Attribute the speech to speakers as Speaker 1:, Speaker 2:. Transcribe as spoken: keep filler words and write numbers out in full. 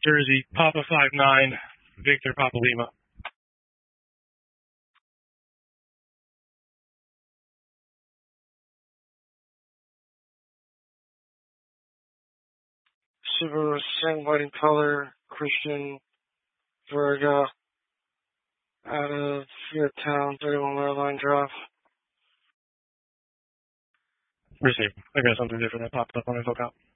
Speaker 1: Jersey, Papa five nine, Victor Papa Lima.
Speaker 2: Subaru, same white in color, Christian Verga, out of Fairtown, thirty-one Line Drive.
Speaker 1: Received. I got something different that popped up on his lookout.